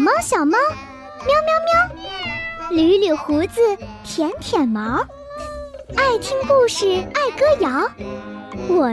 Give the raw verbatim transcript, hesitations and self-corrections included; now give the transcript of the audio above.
猫小猫，喵喵喵，捋捋胡子，舔舔毛，爱听故事，爱歌谣，